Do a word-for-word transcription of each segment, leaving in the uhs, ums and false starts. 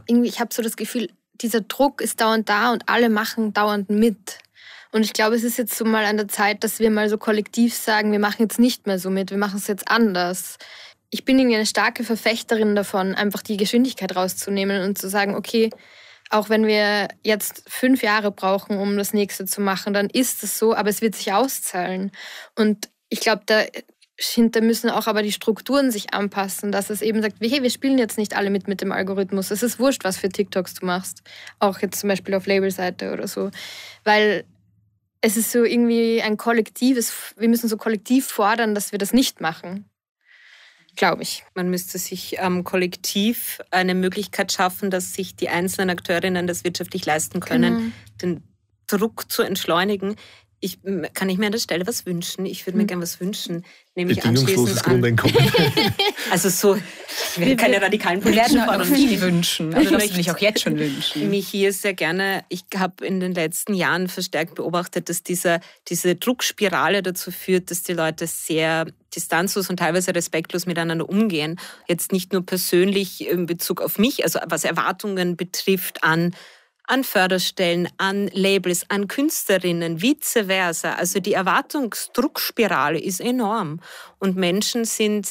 irgendwie, ich habe so das Gefühl, dieser Druck ist dauernd da und alle machen dauernd mit. Und ich glaube, es ist jetzt so mal an der Zeit, dass wir mal so kollektiv sagen, wir machen jetzt nicht mehr so mit, wir machen es jetzt anders. Ich bin irgendwie eine starke Verfechterin davon, einfach die Geschwindigkeit rauszunehmen und zu sagen, okay, auch wenn wir jetzt fünf Jahre brauchen, um das nächste zu machen, dann ist es so, aber es wird sich auszahlen. Und ich glaube, dahinter müssen auch aber die Strukturen sich anpassen, dass es eben sagt, hey, wir spielen jetzt nicht alle mit mit dem Algorithmus. Es ist wurscht, was für TikToks du machst. Auch jetzt zum Beispiel auf Labelseite oder so. Weil es ist so irgendwie ein kollektives, wir müssen so kollektiv fordern, dass wir das nicht machen. Glaube ich. Man müsste sich ähm, kollektiv eine Möglichkeit schaffen, dass sich die einzelnen Akteurinnen das wirtschaftlich leisten können, genau. den Druck zu entschleunigen. Ich, kann ich mir an der Stelle was wünschen? Ich würde mir hm. gerne was wünschen. Nämlich bedingungsloses Grundeinkommen. Also so, ich will keine radikalen politischen Forderungen. Wir werden viel wünschen. Also das will ich auch jetzt schon wünschen. Mich hier sehr gerne, ich habe in den letzten Jahren verstärkt beobachtet, dass dieser, diese Druckspirale dazu führt, dass die Leute sehr distanzlos und teilweise respektlos miteinander umgehen. Jetzt nicht nur persönlich in Bezug auf mich, also was Erwartungen betrifft an an Förderstellen, an Labels, an Künstlerinnen, vice versa. Also die Erwartungsdruckspirale ist enorm. Und Menschen sind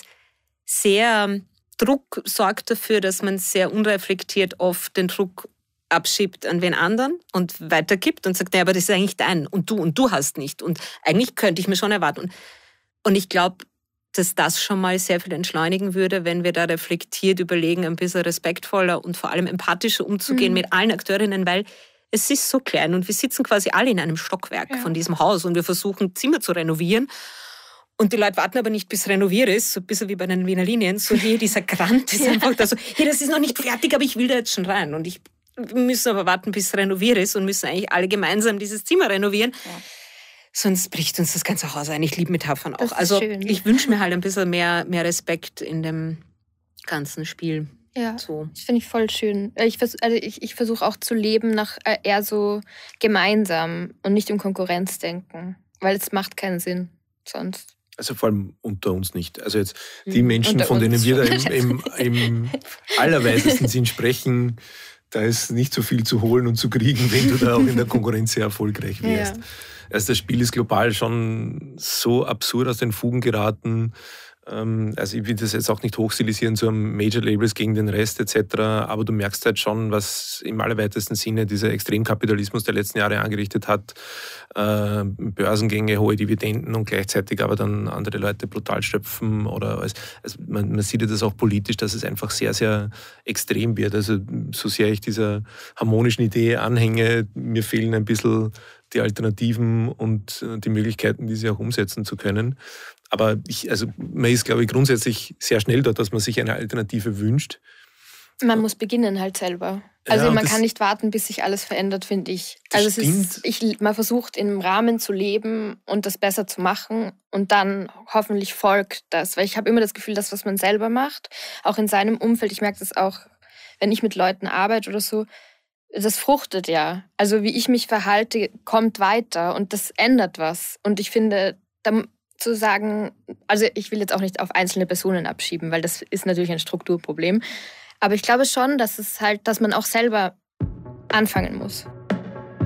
sehr, Druck sorgt dafür, dass man sehr unreflektiert oft den Druck abschiebt an wen anderen und weitergibt und sagt, ja, aber das ist eigentlich dein und du und du hast nicht. Und eigentlich könnte ich mir schon erwarten. Und ich glaube, dass das schon mal sehr viel entschleunigen würde, wenn wir da reflektiert überlegen, ein bisschen respektvoller und vor allem empathischer umzugehen mhm. mit allen Akteurinnen, weil es ist so klein und wir sitzen quasi alle in einem Stockwerk ja. von diesem Haus und wir versuchen, Zimmer zu renovieren. Und die Leute warten aber nicht, bis renoviert ist, so ein bisschen wie bei den Wiener Linien. So, hey, dieser Grant ist ja. einfach da so, hey, das ist noch nicht fertig, aber ich will da jetzt schon rein. Und ich wir müssen aber warten, bis es renoviert ist und müssen eigentlich alle gemeinsam dieses Zimmer renovieren. Ja. Sonst bricht uns das ganze Haus ein. Ich liebe Metaphern auch. Also schön. Ich wünsche mir halt ein bisschen mehr, mehr Respekt in dem ganzen Spiel. Ja, so. Das finde ich voll schön. Ich, vers- also ich, ich versuche auch zu leben nach eher so gemeinsam und nicht im Konkurrenzdenken. Weil es macht keinen Sinn sonst. Also vor allem unter uns nicht. Also jetzt die Menschen, unter von denen uns. wir da im, im, im allerweisesten Sinn sprechen, da ist nicht so viel zu holen und zu kriegen, wenn du da auch in der Konkurrenz sehr erfolgreich wärst. Ja. Also das Spiel ist global schon so absurd aus den Fugen geraten. Also ich will das jetzt auch nicht hochstilisieren zu einem Major-Labels gegen den Rest et cetera. Aber du merkst halt schon, was im allerweitesten Sinne dieser Extremkapitalismus der letzten Jahre angerichtet hat. Börsengänge, hohe Dividenden und gleichzeitig aber dann andere Leute brutal schöpfen. Oder also man, man sieht ja das auch politisch, dass es einfach sehr, sehr extrem wird. Also so sehr ich dieser harmonischen Idee anhänge, mir fehlen ein bisschen die Alternativen und die Möglichkeiten, diese auch umsetzen zu können. Aber ich, also man ist, glaube ich, grundsätzlich sehr schnell dort, dass man sich eine Alternative wünscht. Man muss beginnen halt selber. Also ja, man kann nicht warten, bis sich alles verändert, finde ich. Also es ist, ich, man versucht im Rahmen zu leben und das besser zu machen und dann hoffentlich folgt das. Weil ich habe immer das Gefühl, das, was man selber macht, auch in seinem Umfeld, ich merke das auch, wenn ich mit Leuten arbeite oder so, das fruchtet ja. Also wie ich mich verhalte, kommt weiter und das ändert was. Und ich finde, da zu sagen, also ich will jetzt auch nicht auf einzelne Personen abschieben, weil das ist natürlich ein Strukturproblem. Aber ich glaube schon, dass es halt, dass man auch selber anfangen muss.